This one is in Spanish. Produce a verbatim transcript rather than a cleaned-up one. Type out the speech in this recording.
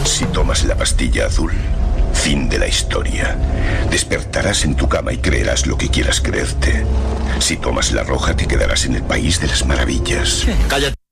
Si tomas la pastilla azul, fin de la historia. Despertarás en tu cama y creerás lo que quieras creerte. Si tomas la roja, te quedarás en el país de las maravillas. Cállate.